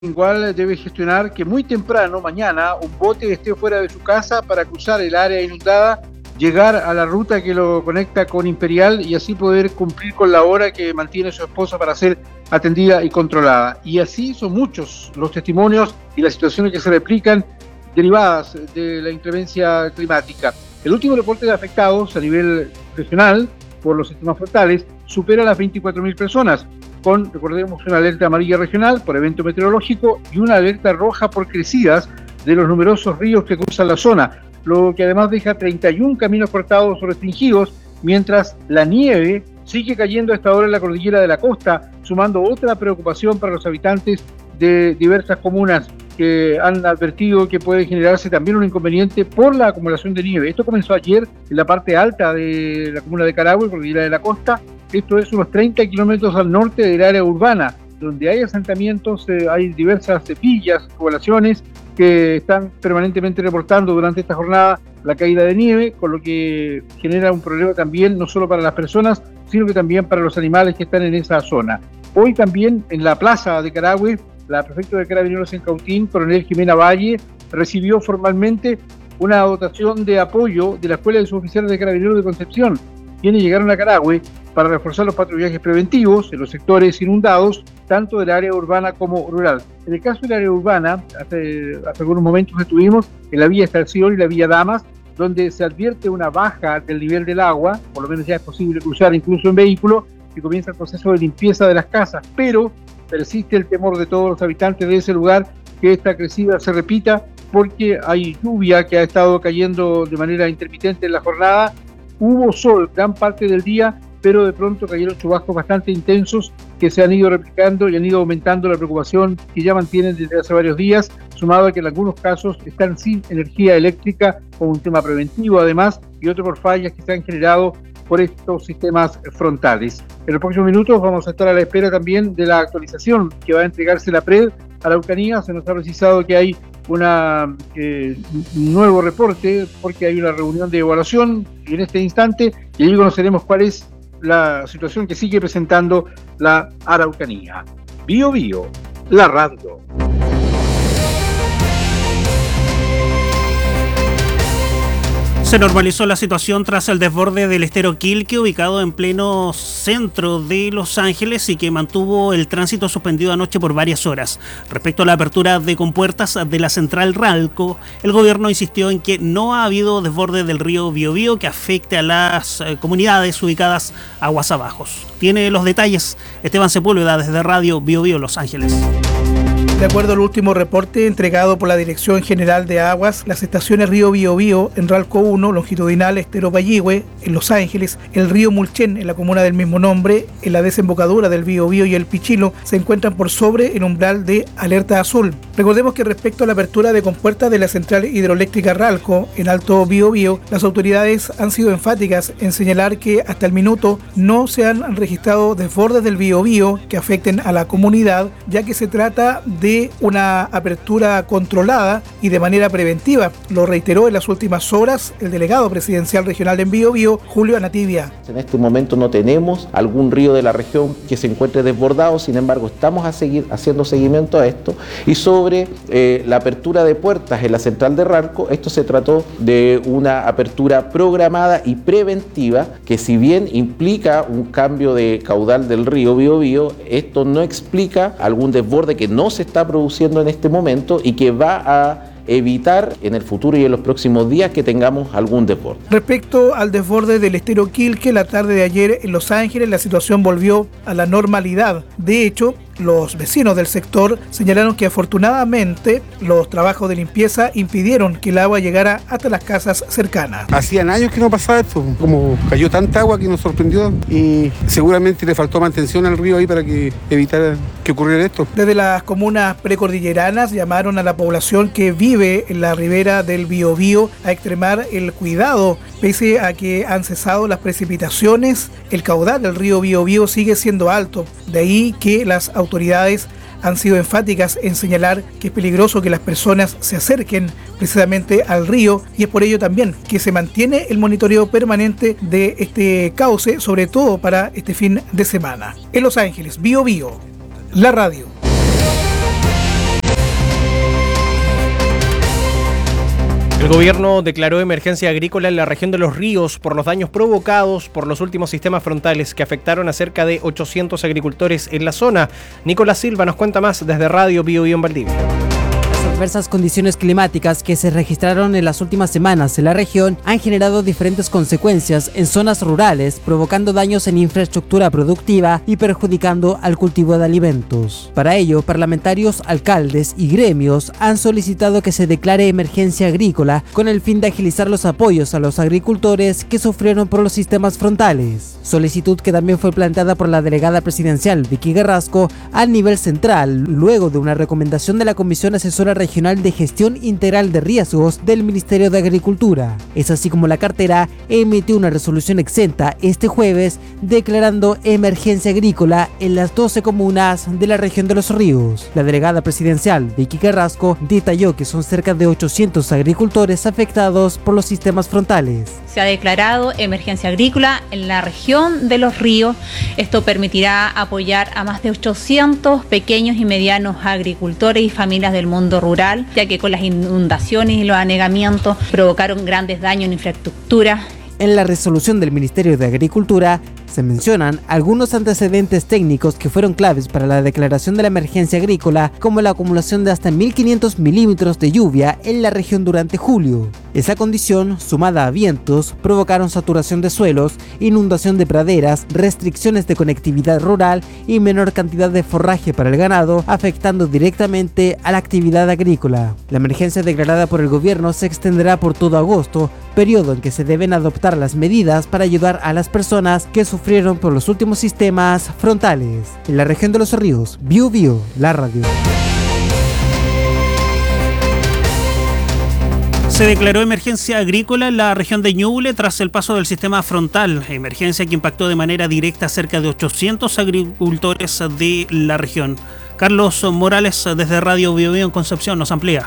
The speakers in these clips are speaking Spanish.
igual debe gestionar que muy temprano, mañana, un bote esté fuera de su casa para cruzar el área inundada, llegar a la ruta que lo conecta con Imperial y así poder cumplir con la hora que mantiene su esposa para ser atendida y controlada. Y así son muchos los testimonios y las situaciones que se replican derivadas de la inclemencia climática. El último reporte de afectados a nivel regional por los sistemas frontales supera las 24.000 personas, con, recordemos, una alerta amarilla regional por evento meteorológico y una alerta roja por crecidas de los numerosos ríos que cruzan la zona, lo que además deja 31 caminos cortados o restringidos, mientras la nieve sigue cayendo a esta hora en la cordillera de la costa, sumando otra preocupación para los habitantes de diversas comunas que han advertido que puede generarse también un inconveniente por la acumulación de nieve. Esto comenzó ayer en la parte alta de la comuna de Carahue, cordillera de la costa. Esto es unos 30 kilómetros al norte del área urbana, donde hay asentamientos, hay diversas villas, poblaciones que están permanentemente reportando durante esta jornada la caída de nieve, con lo que genera un problema también no solo para las personas, sino que también para los animales que están en esa zona. Hoy también en la plaza de Carahue, la prefecta de Carabineros en Cautín, coronel Jimena Valle, recibió formalmente una dotación de apoyo de la Escuela de Suboficiales de Carabineros de Concepción, quienes llegaron a Carahue para reforzar los patrullajes preventivos en los sectores inundados, tanto del área urbana como rural. En el caso del área urbana, hace algunos momentos estuvimos en la Villa Estación y la Villa Damas, donde se advierte una baja del nivel del agua, por lo menos ya es posible cruzar incluso en vehículo, y comienza el proceso de limpieza de las casas, pero persiste el temor de todos los habitantes de ese lugar que esta crecida se repita, porque hay lluvia que ha estado cayendo de manera intermitente en la jornada. Hubo sol gran parte del día, pero de pronto cayeron chubascos bastante intensos que se han ido replicando y han ido aumentando la preocupación que ya mantienen desde hace varios días, sumado a que en algunos casos están sin energía eléctrica, con un tema preventivo además, y otro por fallas que se han generado por estos sistemas frontales. En los próximos minutos vamos a estar a la espera también de la actualización que va a entregarse la PRED a la Araucanía. Se nos ha precisado que hay un nuevo reporte porque hay una reunión de evaluación en este instante y ahí conoceremos cuál es la situación que sigue presentando la Araucanía. Bio Bio, la radio. Se normalizó la situación tras el desborde del estero Quilque, ubicado en pleno centro de Los Ángeles y que mantuvo el tránsito suspendido anoche por varias horas. Respecto a la apertura de compuertas de la central Ralco, el gobierno insistió en que no ha habido desborde del río Biobío que afecte a las comunidades ubicadas aguas abajo. Tiene los detalles Esteban Sepúlveda desde Radio Biobío Los Ángeles. De acuerdo al último reporte entregado por la Dirección General de Aguas, las estaciones Río Biobío en Ralco 1, longitudinal Estero Payihue, en Los Ángeles, el río Mulchen, en la comuna del mismo nombre, en la desembocadura del Biobío y el Pichilo, se encuentran por sobre el umbral de alerta azul. Recordemos que respecto a la apertura de compuertas de la central hidroeléctrica Ralco, en Alto Biobío, las autoridades han sido enfáticas en señalar que hasta el minuto no se han registrado desbordes del Biobío que afecten a la comunidad, ya que se trata de una apertura controlada y de manera preventiva. Lo reiteró en las últimas horas el delegado presidencial regional en Biobío, Julio Anativia. En este momento no tenemos algún río de la región que se encuentre desbordado, sin embargo estamos a seguir haciendo seguimiento a esto. Y sobre la apertura de puertas en la central de Ralco, esto se trató de una apertura programada y preventiva que, si bien implica un cambio de caudal del río Biobío, esto no explica algún desborde que no se está produciendo en este momento y que va a evitar en el futuro y en los próximos días que tengamos algún desborde. Respecto al desborde del estero Quilque, la tarde de ayer en Los Ángeles la situación volvió a la normalidad. De hecho, los vecinos del sector señalaron que afortunadamente los trabajos de limpieza impidieron que el agua llegara hasta las casas cercanas. Hacían años que no pasaba esto, como cayó tanta agua que nos sorprendió y seguramente le faltó mantención al río ahí para que evitara que ocurriera esto. Desde las comunas precordilleranas llamaron a la población que vive en la ribera del Biobío a extremar el cuidado. Pese a que han cesado las precipitaciones, el caudal del río Biobío sigue siendo alto. De ahí que las autoridades han sido enfáticas en señalar que es peligroso que las personas se acerquen precisamente al río, y es por ello también que se mantiene el monitoreo permanente de este cauce, sobre todo para este fin de semana. En Los Ángeles, Biobío, la radio. El gobierno declaró emergencia agrícola en la región de Los Ríos por los daños provocados por los últimos sistemas frontales que afectaron a cerca de 800 agricultores en la zona. Nicolás Silva nos cuenta más desde Radio Bio en Valdivia. Las adversas condiciones climáticas que se registraron en las últimas semanas en la región han generado diferentes consecuencias en zonas rurales, provocando daños en infraestructura productiva y perjudicando al cultivo de alimentos. Para ello, parlamentarios, alcaldes y gremios han solicitado que se declare emergencia agrícola con el fin de agilizar los apoyos a los agricultores que sufrieron por los sistemas frontales. Solicitud que también fue planteada por la delegada presidencial Vicky Carrasco al nivel central, luego de una recomendación de la Comisión Asesora Regional de Gestión Integral de Riesgos del Ministerio de Agricultura. Es así como la cartera emitió una resolución exenta este jueves declarando emergencia agrícola en las 12 comunas de la región de Los Ríos. La delegada presidencial Vicky Carrasco detalló que son cerca de 800 agricultores afectados por los sistemas frontales. Se ha declarado emergencia agrícola en la región de Los Ríos. Esto permitirá apoyar a más de 800 pequeños y medianos agricultores y familias del mundo rural, ya que con las inundaciones y los anegamientos provocaron grandes daños en infraestructura. En la resolución del Ministerio de Agricultura se mencionan algunos antecedentes técnicos que fueron claves para la declaración de la emergencia agrícola, como la acumulación de hasta 1.500 milímetros de lluvia en la región durante julio. Esa condición, sumada a vientos, provocaron saturación de suelos, inundación de praderas, restricciones de conectividad rural y menor cantidad de forraje para el ganado, afectando directamente a la actividad agrícola. La emergencia declarada por el gobierno se extenderá por todo agosto, periodo en que se deben adoptar las medidas para ayudar a las personas que sufrieron por los últimos sistemas frontales. En la región de Los Ríos, Bio, la radio. Se declaró emergencia agrícola en la región de Ñuble tras el paso del sistema frontal, emergencia que impactó de manera directa a cerca de 800 agricultores de la región. Carlos Morales desde Radio Bio en Concepción nos amplía.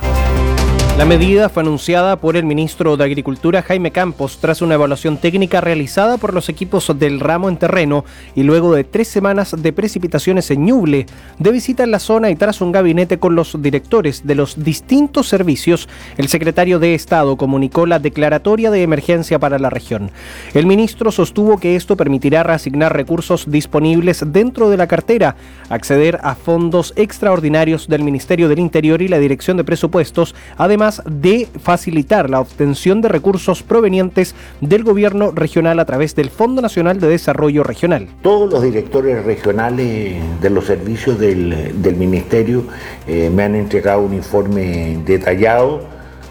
La medida fue anunciada por el ministro de Agricultura Jaime Campos tras una evaluación técnica realizada por los equipos del ramo en terreno y luego de 3 semanas de precipitaciones en Ñuble, de visita en la zona y tras un gabinete con los directores de los distintos servicios, el secretario de Estado comunicó la declaratoria de emergencia para la región. El ministro sostuvo que esto permitirá reasignar recursos disponibles dentro de la cartera, acceder a fondos extraordinarios del Ministerio del Interior y la Dirección de Presupuestos, además de facilitar la obtención de recursos provenientes del gobierno regional a través del Fondo Nacional de Desarrollo Regional. Todos los directores regionales de los servicios del Ministerio me han entregado un informe detallado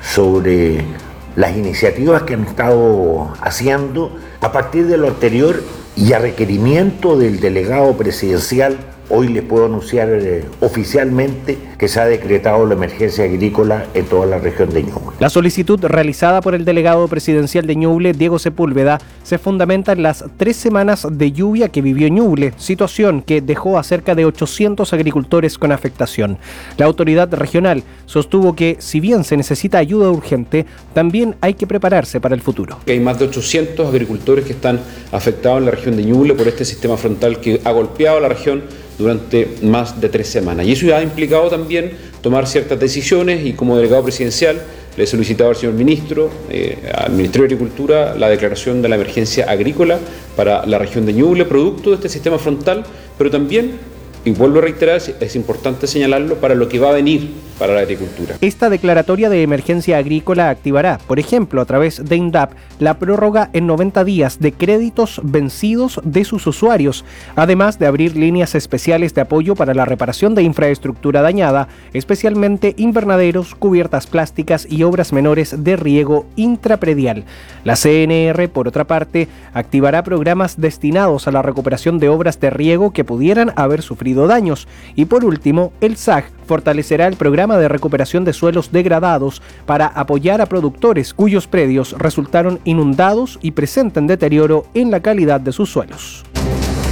sobre las iniciativas que han estado haciendo a partir de lo anterior y a requerimiento del delegado presidencial. Hoy les puedo anunciar oficialmente que se ha decretado la emergencia agrícola en toda la región de Ñuble. La solicitud realizada por el delegado presidencial de Ñuble, Diego Sepúlveda, se fundamenta en las 3 semanas de lluvia que vivió Ñuble, situación que dejó a cerca de 800 agricultores con afectación. La autoridad regional sostuvo que, si bien se necesita ayuda urgente, también hay que prepararse para el futuro. Hay más de 800 agricultores que están afectados en la región de Ñuble por este sistema frontal que ha golpeado a la región durante más de 3 semanas. Y eso ha implicado también tomar ciertas decisiones y como delegado presidencial le he solicitado al señor ministro, al Ministerio de Agricultura, la declaración de la emergencia agrícola para la región de Ñuble, producto de este sistema frontal, pero también, y vuelvo a reiterar, es importante señalarlo, para lo que va a venir para la agricultura. Esta declaratoria de emergencia agrícola activará, por ejemplo, a través de INDAP, la prórroga en 90 días de créditos vencidos de sus usuarios, además de abrir líneas especiales de apoyo para la reparación de infraestructura dañada, especialmente invernaderos, cubiertas plásticas y obras menores de riego intrapredial. La CNR, por otra parte, activará programas destinados a la recuperación de obras de riego que pudieran haber sufrido daños. Y por último, el SAG fortalecerá el programa de recuperación de suelos degradados para apoyar a productores cuyos predios resultaron inundados y presenten deterioro en la calidad de sus suelos.